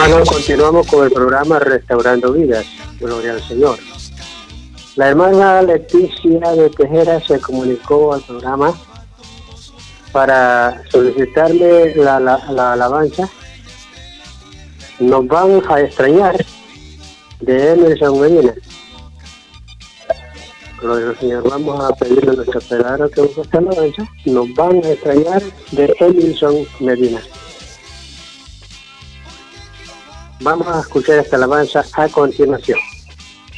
hermanos, continuamos con el programa Restaurando Vidas. Gloria al Señor. La hermana Leticia de Tejera se comunicó al programa para solicitarle la alabanza. Nos van a extrañar, de Emerson Medina. Gloria al Señor. Vamos a pedirle a nuestro pedagog que busque esta alabanza. Nos van a extrañar, de Emerson Medina. Vamos a escuchar esta alabanza a continuación.